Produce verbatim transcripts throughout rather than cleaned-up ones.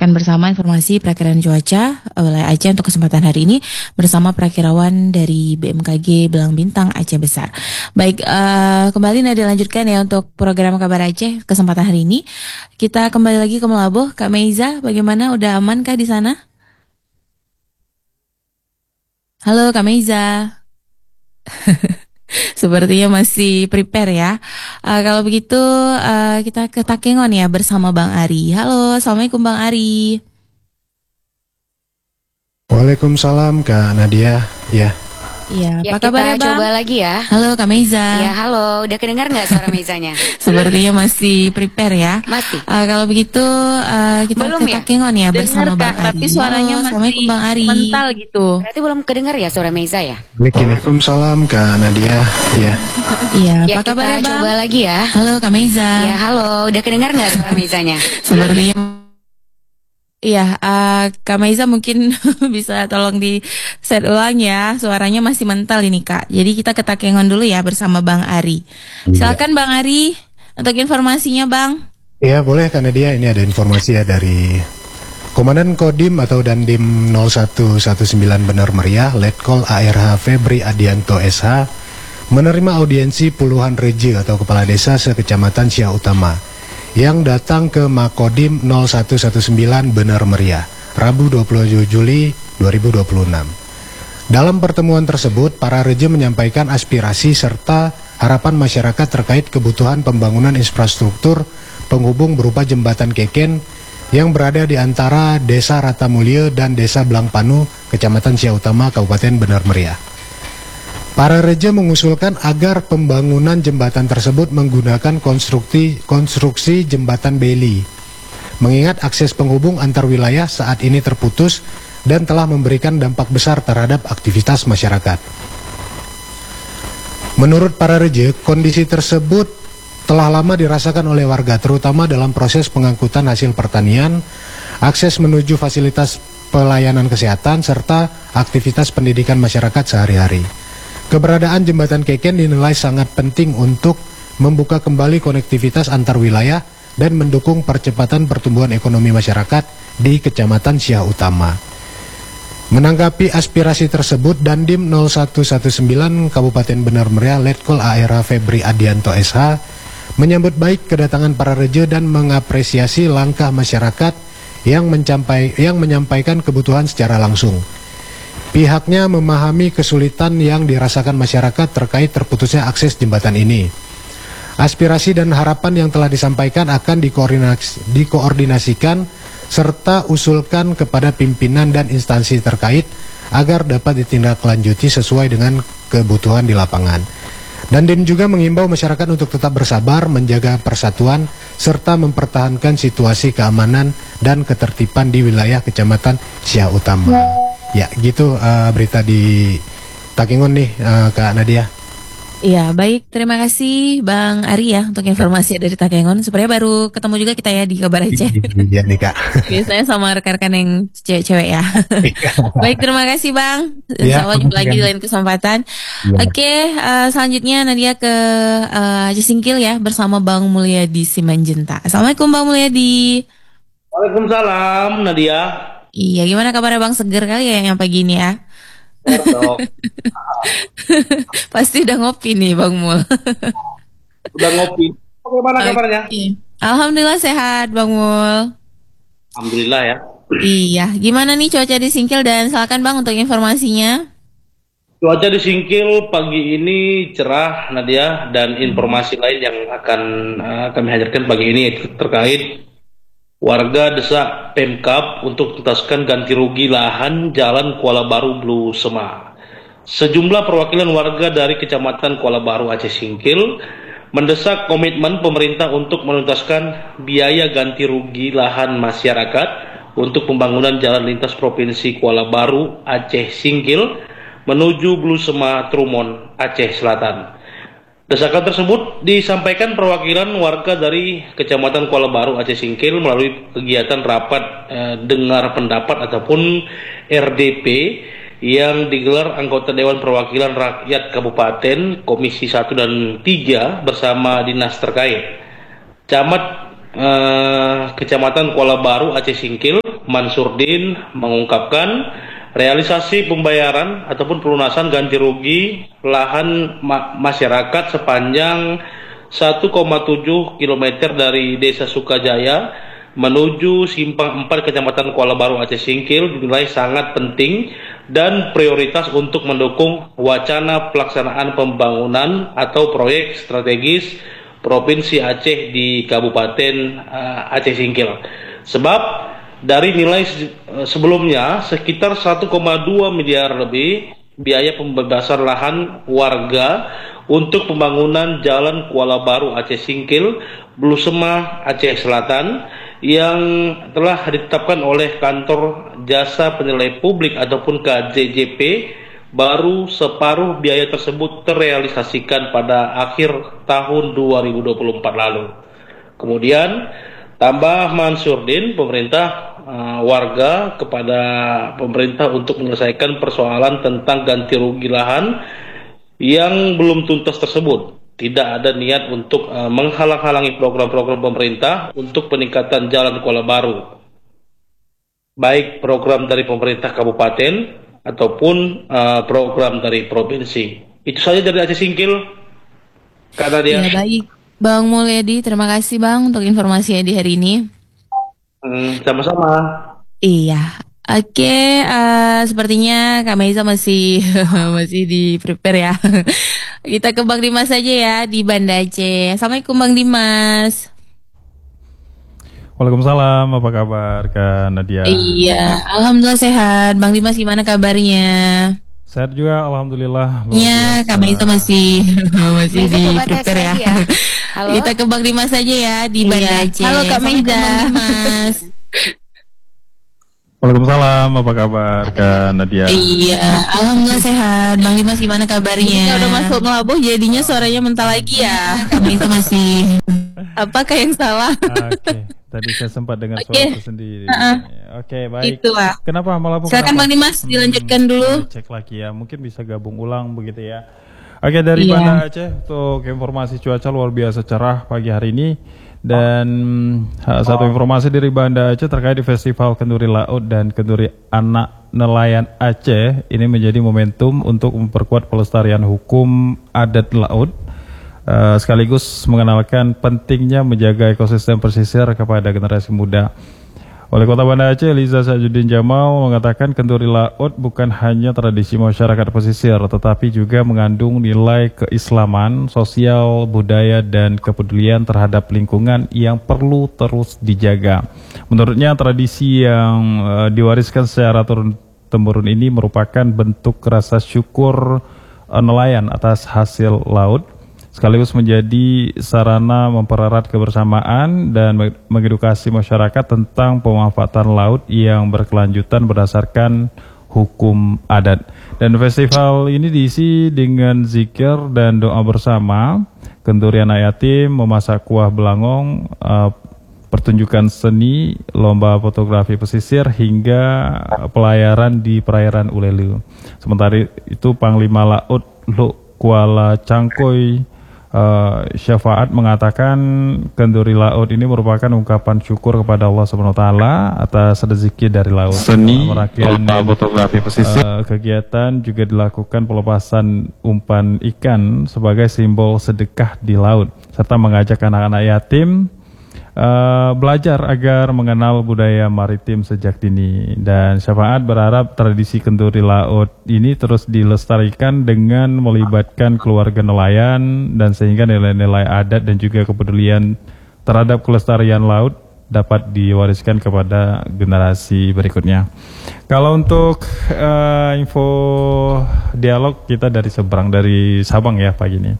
akan bersama informasi perakiraan cuaca wilayah Aceh untuk kesempatan hari ini bersama perakirawan dari B M K G Belang Bintang Aceh Besar. Baik, uh, kembali Nadia lanjutkan ya untuk program Kabar Aceh kesempatan hari ini. Kita kembali lagi ke Melabuh. Kak Meiza, bagaimana? Udah amankah di sana? Halo Kak Meiza. Sepertinya masih prepare ya. Uh, kalau begitu uh, kita ke Takengon ya bersama Bang Ari. Halo, Assalamualaikum Bang Ari. Waalaikumsalam Kak Nadia. Ya. Iya, Ya, apa kabar ya kita Bang? coba lagi ya. Halo Kak Meiza. Ya, halo. Udah kedengar nggak suara Meizanya? Sepertinya masih prepare ya. Masih. Uh, kalau begitu uh, kita Belum ke ya? Takengon ya Dengar, bersama Kak, Bang Ari. tapi suaranya Halo, masih Assalamualaikum Bang Ari. mental gitu. Berarti belum kedengar ya suara Meiza ya? Waalaikumsalam Kak Nadia. Ya. Iya, Ya, apa kabar ya kita Bang? coba lagi ya. Halo Kak Meiza. Ya, halo. Udah kedengar nggak suara Meizanya? Sepertinya Iya, uh, Kak Meiza mungkin bisa tolong di set ulang ya. Suaranya masih mental ini Kak. Jadi kita ke Takengon dulu ya bersama Bang Ari. Silakan Bang Ari untuk informasinya Bang. Ya boleh Kak Nadia, ini ada informasi ya dari Komandan Kodim atau Dandim nol satu satu sembilan Benar Meriah, Letkol A R H Febri Adianto S H menerima audiensi puluhan reje atau kepala desa sekecamatan Siak Utama yang datang ke Makodim nol satu satu sembilan Benar Meriah, Rabu dua puluh tujuh Juli dua ribu dua puluh enam. Dalam pertemuan tersebut, para reje menyampaikan aspirasi serta harapan masyarakat terkait kebutuhan pembangunan infrastruktur penghubung berupa jembatan Keken yang berada di antara Desa Ratamulya dan Desa Blangpanu, Kecamatan Siak Utama, Kabupaten Benar Meriah. Para reja mengusulkan agar pembangunan jembatan tersebut menggunakan konstruksi, konstruksi jembatan beli, mengingat akses penghubung antar wilayah saat ini terputus dan telah memberikan dampak besar terhadap aktivitas masyarakat. Menurut para reja, kondisi tersebut telah lama dirasakan oleh warga, terutama dalam proses pengangkutan hasil pertanian, akses menuju fasilitas pelayanan kesehatan, serta aktivitas pendidikan masyarakat sehari-hari. Keberadaan jembatan Keken dinilai sangat penting untuk membuka kembali konektivitas antar wilayah dan mendukung percepatan pertumbuhan ekonomi masyarakat di Kecamatan Siak Utama. Menanggapi aspirasi tersebut, Dandim nol satu satu sembilan Kabupaten Benar Meriah, Letkol A R H Febri Adianto S H menyambut baik kedatangan para reja dan mengapresiasi langkah masyarakat yang, mencampai, yang menyampaikan kebutuhan secara langsung. Pihaknya memahami kesulitan yang dirasakan masyarakat terkait terputusnya akses jembatan ini. Aspirasi dan harapan yang telah disampaikan akan dikoordinasi, dikoordinasikan serta usulkan kepada pimpinan dan instansi terkait agar dapat ditindaklanjuti sesuai dengan kebutuhan di lapangan. Dandim juga mengimbau masyarakat untuk tetap bersabar, menjaga persatuan, serta mempertahankan situasi keamanan dan ketertiban di wilayah Kecamatan Siak Utama. Ya, gitu uh, berita di Takengon nih, uh, Kak Nadia. Iya, baik. Terima kasih Bang Ari ya untuk informasi dari Takengon. Sebenarnya baru ketemu juga kita ya di Kabar Aceh. Iya nih Kak. Biasanya sama rekan-rekan yang cewek-cewek ya. Baik, terima kasih Bang. Ya, Insya Allah jumpa lagi di lain kesempatan. Ya. Oke, uh, selanjutnya Nadia ke uh, Aceh Singkil ya bersama Bang Mulyadi Simanjuntak. Assalamualaikum Bang Mulyadi. Waalaikumsalam Nadia. Iya, gimana kabarnya Bang? Seger kali ya yang pagi ini ya? Pasti udah ngopi nih Bang Mul. Udah ngopi. Bagaimana kabarnya? Alhamdulillah sehat Bang Mul. Alhamdulillah ya. Iya, gimana nih cuaca di Singkil dan silakan Bang untuk informasinya. Cuaca di Singkil pagi ini cerah Nadia, dan informasi lain yang akan uh, kami hadirkan pagi ini yaitu terkait warga desak Pemkab untuk tuntaskan ganti rugi lahan Jalan Kuala Baru Blu Sema. Sejumlah perwakilan warga dari Kecamatan Kuala Baru Aceh Singkil mendesak komitmen pemerintah untuk menuntaskan biaya ganti rugi lahan masyarakat untuk pembangunan jalan lintas Provinsi Kuala Baru Aceh Singkil menuju Blu Sema Trumon Aceh Selatan. Desakan tersebut disampaikan perwakilan warga dari Kecamatan Kuala Baru Aceh Singkil melalui kegiatan rapat eh, dengar pendapat ataupun R D P yang digelar anggota Dewan Perwakilan Rakyat Kabupaten Komisi satu dan tiga bersama dinas terkait. Camat eh, Kecamatan Kuala Baru Aceh Singkil Mansurdin mengungkapkan realisasi pembayaran ataupun pelunasan ganti rugi lahan ma- masyarakat sepanjang satu koma tujuh kilometer dari Desa Sukajaya menuju Simpang empat Kecamatan Kuala Baru Aceh Singkil dinilai sangat penting dan prioritas untuk mendukung wacana pelaksanaan pembangunan atau proyek strategis Provinsi Aceh di Kabupaten uh, Aceh Singkil. Sebab dari nilai uh, sebelumnya sekitar satu koma dua miliar lebih biaya pembebasan lahan warga untuk pembangunan Jalan Kuala Baru Aceh Singkil, Blusema Aceh Selatan yang telah ditetapkan oleh Kantor Jasa Penilai Publik ataupun K J J P. Baru separuh biaya tersebut terrealisasikan pada akhir tahun dua ribu dua puluh empat lalu. Kemudian tambah Mansurdin, pemerintah uh, warga kepada pemerintah untuk menyelesaikan persoalan tentang ganti rugi lahan yang belum tuntas tersebut. Tidak ada niat untuk uh, menghalang-halangi program-program pemerintah untuk peningkatan jalan Kuala Baru, baik program dari pemerintah kabupaten ataupun uh, program dari provinsi. Itu saja dari Aceh Singkil, Kak Nadia. Ya, baik, Bang Mulyadi, terima kasih Bang untuk informasinya di hari ini. Hmm, sama-sama. Iya, oke, uh, sepertinya Kak Meiza masih masih di prepare ya. Kita ke Bang Dimas saja ya di Banda Aceh. Assalamualaikum Bang Dimas. Waalaikumsalam, apa kabar Kak Nadia? Iya, alhamdulillah sehat. Bang Dimas gimana kabarnya? Sehat juga, alhamdulillah. Iya, Kak Meiza masih masih di prepare ya. ya. Halo. Kita ke Bang Dimas saja ya di Banda Iya. Aceh. Halo, Kak Meiza. Assalamualaikum, Bang Dimas. Waalaikumsalam, apa kabar Kak Nadia? Iya, alhamdulillah sehat. Bang Dimas gimana kabarnya? Udah masuk melabuh jadinya suaranya mentah lagi ya. Kak Meiza masih apakah yang salah? Oke, tadi saya sempat dengar Oke. suara sendiri. Uh-uh. Oke, baik. Itulah. Kenapa melabuh? Silakan kenapa? Bang Dimas dilanjutkan dulu. Saya cek lagi ya, mungkin bisa gabung ulang begitu ya. Oke, dari Iya. Banda Aceh untuk informasi cuaca luar biasa cerah pagi hari ini. Dan uh, satu informasi dari Banda Aceh terkait di Festival Kenduri Laut dan Kenduri Anak Nelayan Aceh. Ini menjadi momentum untuk memperkuat pelestarian hukum adat laut, uh, sekaligus mengenalkan pentingnya menjaga ekosistem pesisir kepada generasi muda. Wali Kota Banda Aceh, Liza Sajudin Jamal, mengatakan kenduri laut bukan hanya tradisi masyarakat pesisir, tetapi juga mengandung nilai keislaman, sosial, budaya, dan kepedulian terhadap lingkungan yang perlu terus dijaga. Menurutnya, tradisi yang uh, diwariskan secara turun-temurun ini merupakan bentuk rasa syukur uh, nelayan atas hasil laut, sekaligus menjadi sarana mempererat kebersamaan dan mengedukasi masyarakat tentang pemanfaatan laut yang berkelanjutan berdasarkan hukum adat. Dan festival ini diisi dengan zikir dan doa bersama, kenduri anak yatim, memasak kuah belangong, uh, pertunjukan seni, lomba fotografi pesisir, hingga pelayaran di perairan Ulelu. Sementara itu Panglima Laut Luk Kuala Cangkoy Uh, Syafaat mengatakan kenduri laut ini merupakan ungkapan syukur kepada Allah Subhanahu wa taala atas rezeki dari laut. Seni, lomba fotografi pesisir. Uh, kegiatan juga dilakukan pelepasan umpan ikan sebagai simbol sedekah di laut, serta mengajak anak-anak yatim Uh, belajar agar mengenal budaya maritim sejak dini. Dan Syafaat berharap tradisi kenduri laut ini terus dilestarikan dengan melibatkan keluarga nelayan, dan sehingga nilai-nilai adat dan juga kepedulian terhadap kelestarian laut dapat diwariskan kepada generasi berikutnya. Kalau untuk uh, info dialog kita dari seberang, dari Sabang ya pagi ini.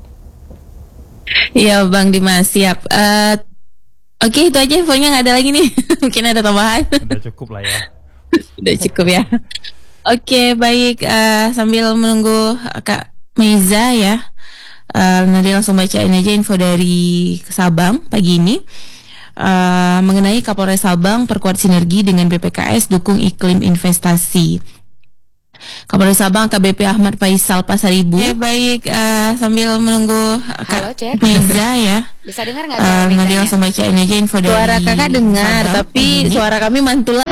Iya Bang Dimas, siap. Uh, Oke, itu aja infonya, nggak ada lagi nih. Mungkin ada tambahan. Udah cukup lah ya. Udah cukup ya. Oke, baik. Uh, sambil menunggu Kak Meiza ya, uh, nanti langsung bacain aja info dari Sabang pagi ini. Uh, mengenai Kapolres Sabang perkuat sinergi dengan B P K S dukung iklim investasi. Kapolres Sabang A K B P Ahmad Faisal Pasaribu. Oke, baik. Uh, sambil menunggu Halo, Kak Cek. Meiza ya. Bisa dengar nggak Uh, suara nanti Meizanya? langsung bacain aja info dari Suara kakak dengar, Sabang tapi pagi ini. suara kami mantul lagi.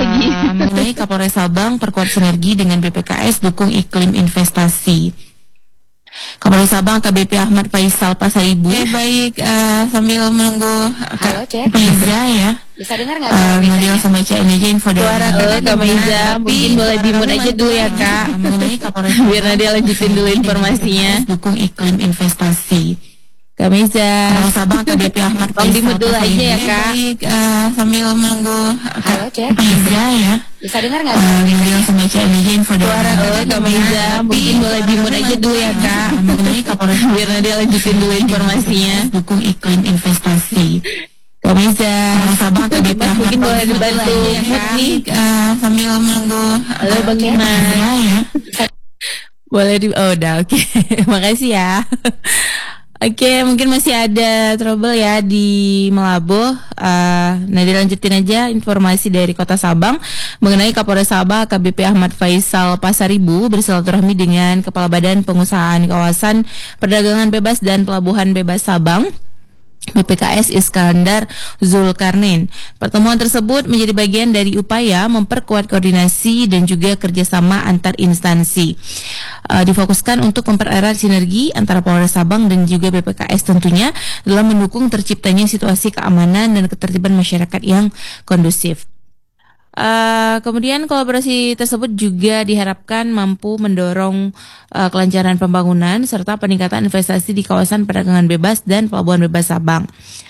uh, mengenai Kapolres Sabang perkuat sinergi dengan B P K S dukung iklim investasi. Kapolres Sabang A K B P Ahmad Faisal Pasaribu. Eh, baik, uh, sambil menunggu Halo, Cek. Meiza ya. Bisa dengar nggak Uh, suara Nadia Meizanya? sama Cek ini aja info dari Suara Nadia. Kak Meiza, mungkin boleh di-mute aja dulu ya, Kak. Mengenai Kapolres Biar Nadia lanjutin dulu informasinya. dukung iklim investasi. Kak Meiza, Kapolres Sabang A K B P Ahmad Tolong di-mute dulu aja ya, Kak. Baik, uh, sambil menunggu Halo, Cek. Meiza ya. Bisa dengar nggak Uh, suara Nadia Meizanya? sama Cek ini aja info dari Suara Nadia. Kak Meiza, mungkin boleh di-mute aja dulu ya, Kak. Mengenai Kapolres Biar Nadia lanjutin dulu informasinya. dukung iklim investasi. Kak Meiza, Sabang A K B P Ahmad Mungkin boleh Faisal dibantu Pasaribu. mute nih. Uh, sambil menunggu Halo, Bang Iman. ya. Boleh di... Oh, udah, oke. Makasih ya. Oke, mungkin masih ada trouble ya di Melabuh. Uh, nah, dilanjutin aja informasi dari Kota Sabang mengenai Kapolres Sabang A K B P Ahmad Faisal Pasaribu bersilaturahmi dengan Kepala Badan Pengusahaan Kawasan Perdagangan Bebas dan Pelabuhan Bebas Sabang B P K S Iskandar Zulkarnain. Pertemuan tersebut menjadi bagian dari upaya memperkuat koordinasi dan juga kerjasama antar instansi. Uh, difokuskan untuk mempererat sinergi antara Polres Sabang dan juga B P K S tentunya dalam mendukung terciptanya situasi keamanan dan ketertiban masyarakat yang kondusif. Uh, kemudian kolaborasi tersebut juga diharapkan mampu mendorong uh, kelancaran pembangunan serta peningkatan investasi di kawasan perdagangan bebas dan pelabuhan bebas Sabang.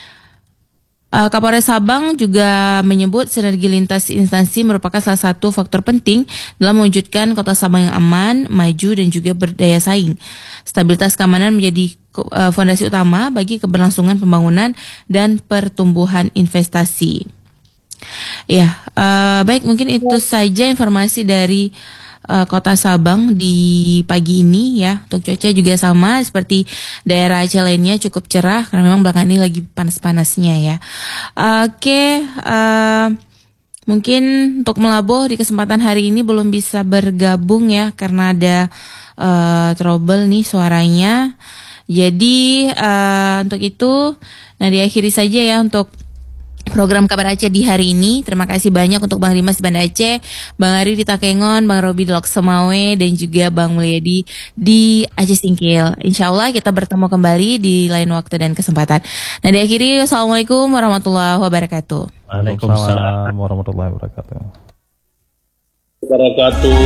Uh, Kapolres Sabang juga menyebut sinergi lintas instansi merupakan salah satu faktor penting dalam mewujudkan kota Sabang yang aman, maju dan juga berdaya saing. Stabilitas keamanan menjadi uh, fondasi utama bagi keberlangsungan pembangunan dan pertumbuhan investasi. Ya, uh, baik mungkin itu saja informasi dari uh, Kota Sabang di pagi ini ya. Untuk cuaca juga sama seperti daerah Aceh lainnya cukup cerah karena memang belakangan ini lagi panas-panasnya ya. Uh, Oke, okay, uh, mungkin untuk Melabuh di kesempatan hari ini belum bisa bergabung ya karena ada uh, trouble nih suaranya. Jadi uh, untuk itu, nah diakhiri saja ya untuk program Kabar Aceh di hari ini. Terima kasih banyak untuk Bang Dimas di Banda Aceh, Bang Ari di Takengon, Bang Robi di Lok Semawe, dan juga Bang Mulyadi di Aceh Singkil. Insya Allah kita bertemu kembali di lain waktu dan kesempatan. Nah diakhiri, Wassalamualaikum warahmatullahi wabarakatuh. Waalaikumsalam warahmatullahi wabarakatuh. Wabarakatuh.